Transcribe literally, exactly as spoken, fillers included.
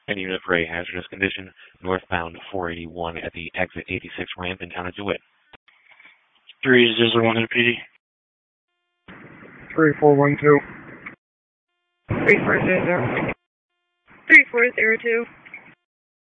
Any unit for a hazardous condition, northbound four eighty-one at the exit eighty-six ramp in town of DeWitt. three zero one N P D. three four one two. three four zero zero. three four zero two.